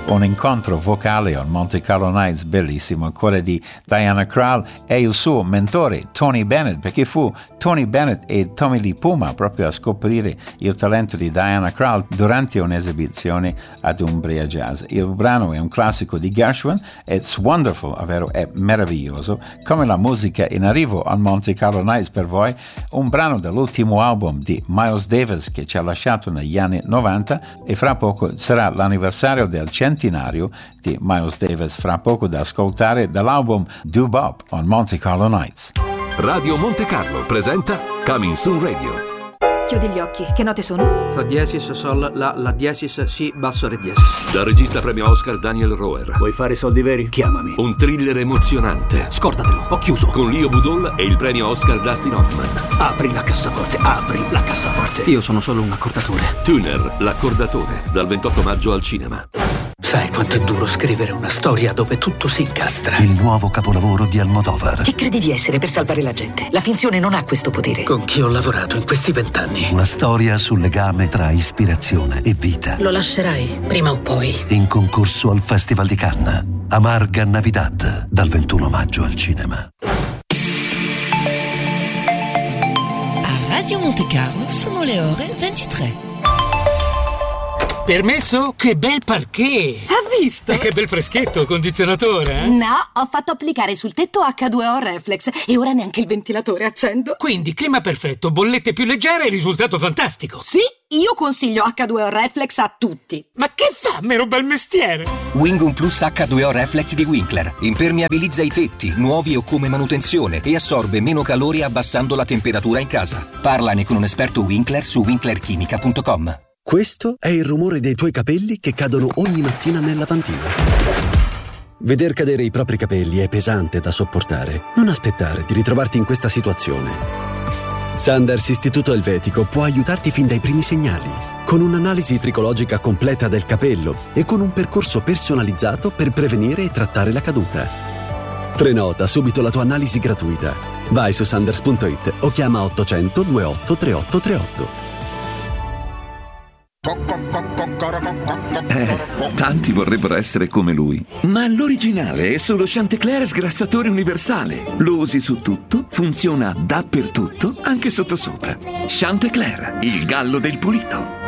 un incontro vocale al Monte Carlo Nights bellissimo, quello di Diana Krall e il suo mentore Tony Bennett, perché fu Tony Bennett e Tommy Lee Puma proprio a scoprire il talento di Diana Krall durante un'esibizione ad Umbria Jazz. Il brano è un classico di Gershwin, It's Wonderful, ovvero è meraviglioso, come la musica in arrivo al Monte Carlo Nights per voi, un brano dell'ultimo album di Miles Davis che ci ha lasciato negli anni 90 e fra poco sarà l'anniversario del centenario di Miles Davis, fra poco da ascoltare dall'album Do Bop on Monte Carlo Nights. Radio Monte Carlo presenta Coming Soon Radio. Chiudi gli occhi, che note sono? Fa diesis, sol, la diesis, si, basso, re diesis. Dal regista premio Oscar Daniel Roher. Vuoi fare soldi veri? Chiamami. Un thriller emozionante. Scordatelo, ho chiuso. Con Leo Budol e il premio Oscar Dustin Hoffman. Apri la cassaforte, apri la cassaforte. Io sono solo un accordatore. Tuner, l'accordatore, dal 28 maggio al cinema. Sai quanto è duro scrivere una storia dove tutto si incastra? Il nuovo capolavoro di Almodovar. Chi credi di essere per salvare la gente? La finzione non ha questo potere. Con chi ho lavorato in questi 20 anni? Una storia sul legame tra ispirazione e vita. Lo lascerai, prima o poi. In concorso al Festival di Cannes. Amarga Navidad, dal 21 maggio al cinema. A Radio Monte Carlo sono le ore 23. Permesso? Che bel parquet! Ha visto? E che bel freschetto, condizionatore, eh? No, ho fatto applicare sul tetto H2O Reflex e ora neanche il ventilatore accendo. Quindi clima perfetto, bollette più leggere e risultato fantastico. Sì, io consiglio H2O Reflex a tutti. Ma che fa, mero bel mestiere? Wingum Plus H2O Reflex di Winkler. Impermeabilizza i tetti, nuovi o come manutenzione, e assorbe meno calore abbassando la temperatura in casa. Parlane con un esperto Winkler su winklerchimica.com. Questo è il rumore dei tuoi capelli che cadono ogni mattina nel lavandino. Veder cadere i propri capelli è pesante da sopportare. Non aspettare di ritrovarti in questa situazione. Sanders Istituto Elvetico può aiutarti fin dai primi segnali, con un'analisi tricologica completa del capello e con un percorso personalizzato per prevenire e trattare la caduta. Prenota subito la tua analisi gratuita. Vai su sanders.it o chiama 800 28 3838. Tanti vorrebbero essere come lui, ma l'originale è solo Chantecler sgrassatore universale. Lo usi su tutto, funziona dappertutto, anche sottosopra. Chantecler, il gallo del pulito.